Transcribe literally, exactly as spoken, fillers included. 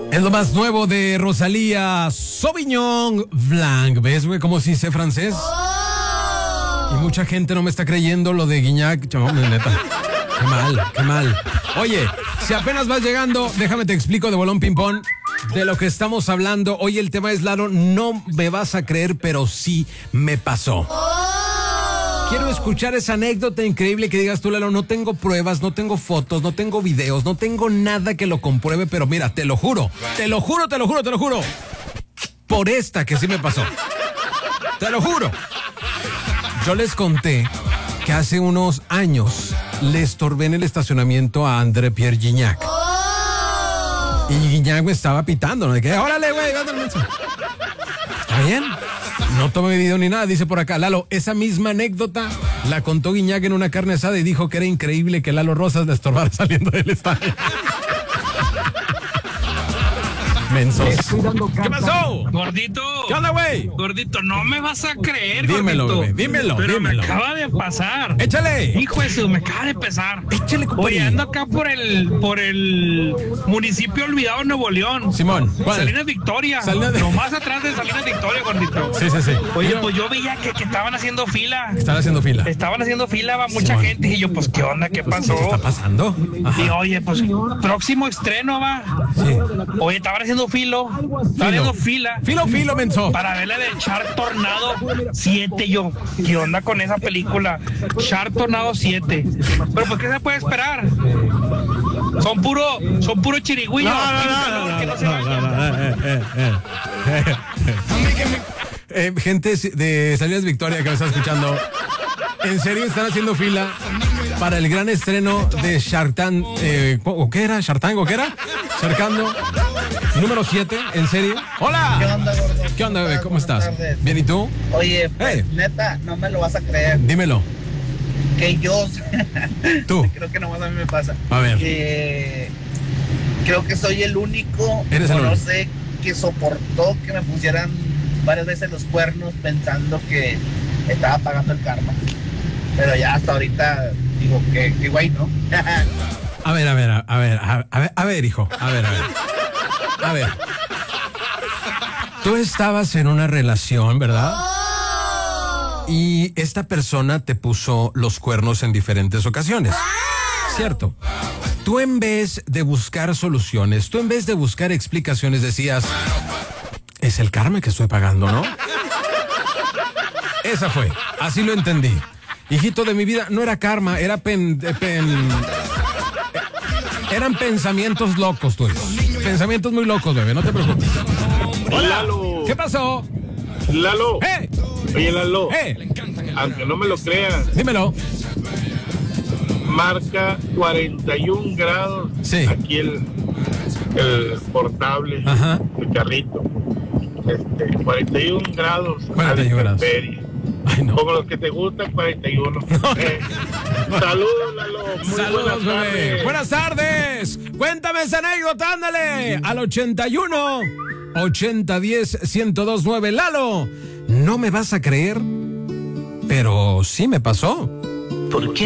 Es lo más nuevo de Rosalía, Sauvignon Blanc. ¿Ves, güey, cómo sí sé francés? Y mucha gente no me está creyendo lo de Guiñac. No, neta. Qué mal, qué mal. Oye, si apenas vas llegando, déjame te explico de bolón ping-pong de lo que estamos hablando. Hoy el tema es, Lalo, no me vas a creer, pero sí me pasó. Quiero escuchar esa anécdota increíble que digas tú, Lalo, no tengo pruebas, no tengo fotos, no tengo videos, no tengo nada que lo compruebe, pero mira, te lo juro, te lo juro, te lo juro, te lo juro, por esta que sí me pasó. Te lo juro. Yo les conté que hace unos años le estorbé en el estacionamiento a André Pierre Gignac. Y Gignac me estaba pitando, ¿no? De que, órale, güey, ¿está bien? No tomé video ni nada, dice por acá. Lalo, esa misma anécdota la contó Gignac en una carne asada y dijo que era increíble que Lalo Rosas le estorbara saliendo del estadio. Mensos. ¿Qué pasó? Gordito. ¿Qué onda, güey? Gordito, no me vas a creer, dímelo, gordito. Bebé, dímelo, Pero dímelo. me acaba de pasar. Échale. Hijo de eso, me acaba de pasar. Échale, compadre. Oye, ando acá por el por el municipio olvidado de Nuevo León. Simón, ¿cuál? Salinas Victoria. Salinas de... Nomás atrás de Salinas Victoria, gordito. Sí, sí, sí. Oye, yo... pues yo veía que, que estaban haciendo fila. Estaban haciendo fila. Estaban haciendo fila, va mucha Simón. gente. Y yo, pues, ¿qué onda? ¿Qué pasó? ¿Qué está pasando? Ajá. Y oye, pues, próximo estreno, va. Sí. Oye, estaban haciendo filo. Estaban haciendo fila. Filo, filo, menso. Para ver la de Shark Tornado siete, yo. ¿Qué onda con esa película? Shark Tornado siete. Pero pues, ¿qué se puede esperar? Son puro, son puro chirigüillos. No, no, no, no, que no, no se no, vayan. no, no, eh, eh, eh. Eh, gente de Salinas Victoria que me está escuchando, en serio están haciendo fila para el gran estreno de Shark Tank, eh, ¿o qué era? ¿Shark Tank o qué era? Sharkando número siete, ¿en serio? ¡Hola! ¿Qué onda, gordo? ¿Qué onda, bebé? ¿Cómo estás? Tardes. ¿Bien y tú? Oye, pues, Hey. neta, no me lo vas a creer. Dímelo. Que yo, Tú. creo que nomás a mí me pasa. A ver. Que creo que soy el único, Eres o el no único. sé, que soportó que me pusieran varias veces los cuernos pensando que estaba pagando el karma. Pero ya hasta ahorita digo que, que guay, ¿no? A ver, a ver, a ver, a, a ver, a ver, hijo, a ver, a ver. A ver. Tú estabas en una relación, ¿verdad? Y esta persona te puso los cuernos en diferentes ocasiones. ¿Cierto? Tú en vez de buscar soluciones, tú en vez de buscar explicaciones decías, es el karma que estoy pagando, ¿no? Esa fue, así lo entendí. Hijito de mi vida, no era karma, era pen... pen eran pensamientos locos tuyos. Pensamientos muy locos, bebé, no te preocupes. Hola. Lalo. ¿Qué pasó? Lalo. ¡Eh! Oye, Lalo. ¡Eh! Aunque no me lo creas, Dímelo. marca cuarenta y un grados. Sí. Aquí el, el portable, Ajá. el carrito. Este, cuarenta y un grados. cuarenta y uno a la grados. intemperie. Ay, no. Como los que te gustan, cuarenta y uno. Eh, saludos, Lalo. Muy Saludos, buenas bebé. tardes. Buenas tardes. Cuéntame esa anécdota, ándale. Al ochenta y uno, ochenta diez, ciento dos nueve. Lalo, no me vas a creer, pero sí me pasó. ¿Por qué